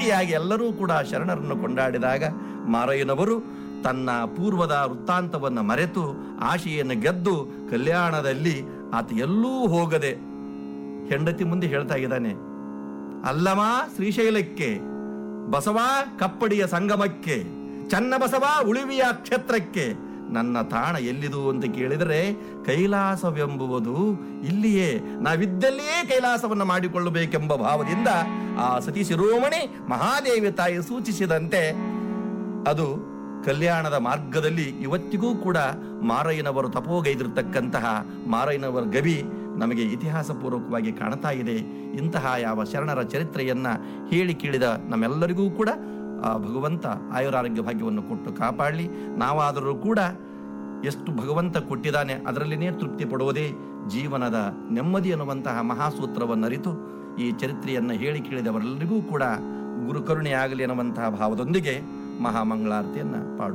ರೀತಿಯಾಗಿ ಎಲ್ಲರೂ ಕೂಡ ಶರಣರನ್ನು ಕೊಂಡಾಡಿದಾಗ ಮಾರಯ್ಯನವರು ತನ್ನ ಪೂರ್ವದ ವೃತ್ತಾಂತವನ್ನು ಮರೆತು ಆಶೆಯನ್ನು ಗೆದ್ದು ಕಲ್ಯಾಣದಲ್ಲಿ ಆತ ಎಲ್ಲೂ ಹೋಗದೆ ಹೆಂಡತಿ ಮುಂದೆ ಹೇಳ್ತಾ ಇದ್ದಾನೆ, ಅಲ್ಲಮ ಶ್ರೀಶೈಲಕ್ಕೆ, ಬಸವ ಕಪ್ಪಡಿಯ ಸಂಗಮಕ್ಕೆ, ಚನ್ನ ಬಸವ ಉಳಿವಿಯ ಕ್ಷೇತ್ರಕ್ಕೆ ನನ್ನ ತಾಣ ಎಲ್ಲಿದು ಅಂತ ಕೇಳಿದರೆ ಕೈಲಾಸವೆಂಬುವುದು ಇಲ್ಲಿಯೇ, ನಾವಿದ್ದಲ್ಲಿಯೇ ಕೈಲಾಸವನ್ನು ಮಾಡಿಕೊಳ್ಳಬೇಕೆಂಬ ಭಾವದಿಂದ ಆ ಸತಿ ಶಿರೋಮಣಿ ಮಹಾದೇವಿ ತಾಯಿ ಸೂಚಿಸಿದಂತೆ ಅದು ಕಲ್ಯಾಣದ ಮಾರ್ಗದಲ್ಲಿ ಇವತ್ತಿಗೂ ಕೂಡ ಮಾರಯ್ಯನವರು ತಪೋಗೈದಿರತಕ್ಕಂತಹ ಮಾರಯ್ಯನವರ ಗವಿ ನಮಗೆ ಇತಿಹಾಸ ಪೂರ್ವಕವಾಗಿ ಕಾಣ್ತಾ ಇದೆ. ಇಂತಹ ಯಾವ ಶರಣರ ಚರಿತ್ರೆಯನ್ನ ಹೇಳಿ ಕೇಳಿದ ನಮ್ಮೆಲ್ಲರಿಗೂ ಕೂಡ ಆ ಭಗವಂತ ಆಯುರಾರೋಗ್ಯ ಭಾಗ್ಯವನ್ನು ಕೊಟ್ಟು ಕಾಪಾಡಲಿ. ನಾವಾದರೂ ಕೂಡ ಎಷ್ಟು ಭಗವಂತ ಕೊಟ್ಟಿದ್ದಾನೆ ಅದರಲ್ಲಿನೇ ತೃಪ್ತಿ ಪಡುವುದೇ ಜೀವನದ ನೆಮ್ಮದಿ ಅನ್ನುವಂತಹ ಮಹಾಸೂತ್ರವನ್ನು ಅರಿತು ಈ ಚರಿತ್ರೆಯನ್ನು ಹೇಳಿ ಕೇಳಿದವರೆಲ್ಲರಿಗೂ ಕೂಡ ಗುರುಕರುಣೆಯಾಗಲಿ ಅನ್ನುವಂತಹ ಭಾವದೊಂದಿಗೆ ಮಹಾಮಂಗಳಾರತಿಯನ್ನು ಪಾಡು.